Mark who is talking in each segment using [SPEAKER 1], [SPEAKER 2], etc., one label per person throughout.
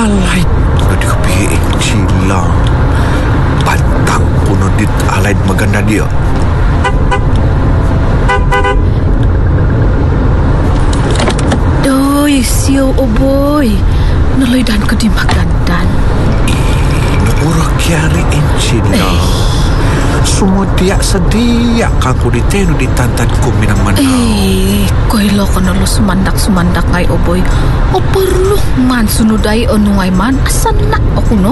[SPEAKER 1] Alay, di ko pihiin sila. Pantang kuno dit alay maganda dia.
[SPEAKER 2] Doy, siyo o boy. Naloydan ko di magandan.
[SPEAKER 1] Naurok yari in sila. Sumudya sa diya kako di teno di tantan ko minamanaw.
[SPEAKER 2] Koy loko na lo sumandak ngay o boy. O perlu man sunuday o nungay man. Asan na ako no?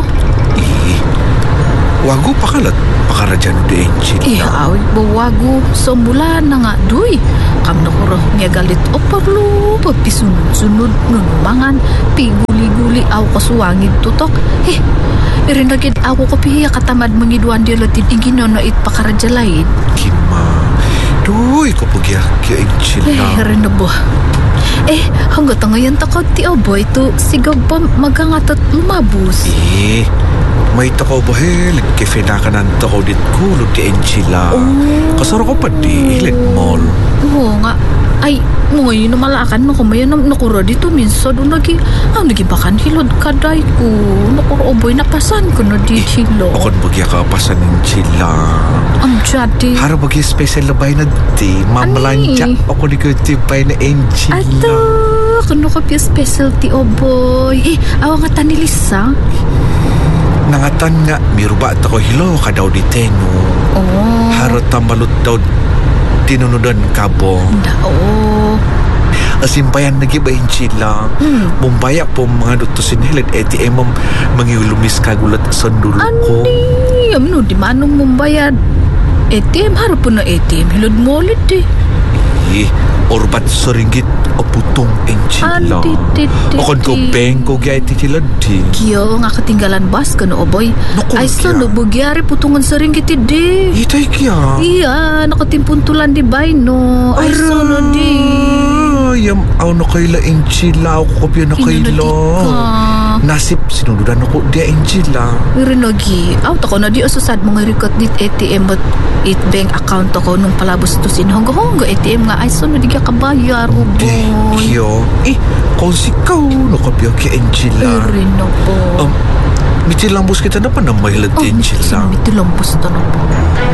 [SPEAKER 1] Wago pakalat pakarajan di Angela.
[SPEAKER 2] Awit bawago sombulan na nga duy. Kam na kuro nga galit o perlu pagpisunod-sunod nunumangan piguli-guli aw kasuwangid tutok. Irinagid ako ko pihiya katamad mangiduan di latid ingino na it pakarajalaid.
[SPEAKER 1] Kima, duy ko pagya kaya Angela.
[SPEAKER 2] Rin na ba? Hanggat ngayon takot ti oboy to sigag pa magangatat lumabos.
[SPEAKER 1] May takaw bahil, kifenakanan takaw dit kulog di Angela. Kasara ko pa di, ilit mall.
[SPEAKER 2] Oo nga. Ay, ngayon na malakan mo kumayan nakuro dito minsan doon nagibakan hilod kaday ko. Nakuro oboy, napasan ko na di chilo.
[SPEAKER 1] Akon bagya ka pasan Angela.
[SPEAKER 2] Ang jadi.
[SPEAKER 1] Haro bagya special labay na di, mamalanja. Ako di ko tipay na Angela.
[SPEAKER 2] Ato, kano ka piya specialty oboy. Awa nga tanilisa.
[SPEAKER 1] Nangatan nga, miruba at ako hilo ka daw di teno. Harot tambalot daw tinunudan ka bo. Asimpayan nagibayin sila. Mumbaya po mga dutusin hilid ATM mangiulumis kagulat sa dulo ko.
[SPEAKER 2] Ani, amino di manong mumbayad. ATM, harap po na ATM. Hilod mo ulit
[SPEAKER 1] Orbat sa ringgit o putong Angela. Makon ko bengko gaya iti sila di.
[SPEAKER 2] Kiyo nga katinggalan bas ka no oboy. Ay so no bugyari putungan sa ringgit di.
[SPEAKER 1] Itay kya.
[SPEAKER 2] Iya, nakatimpuntulan di bay no. Ay so no di.
[SPEAKER 1] Yam aw na kayla Angela. Ako kopya na kayla. Nasip sinududan ako di Angela.
[SPEAKER 2] Rinogi, out ako na di asusad mga rikot dit ATM but it bank account ako nung palabos to sinhongga ATM nga ay so no di ka kabayar uboy.
[SPEAKER 1] Kiyo, kung sikaw nakapya ki Angela.
[SPEAKER 2] Rino po.
[SPEAKER 1] Mitilambos kita na pa na mahilad Angela.
[SPEAKER 2] Mitilambos to na po.